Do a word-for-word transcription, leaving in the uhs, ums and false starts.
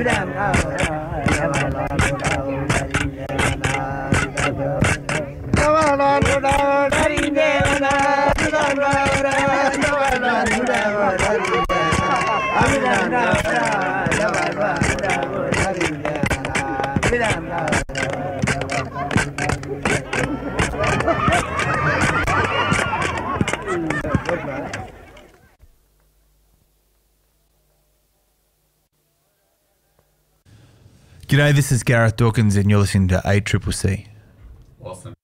G'day, this is Gareth Dawkins and you're listening to A C C C. Awesome.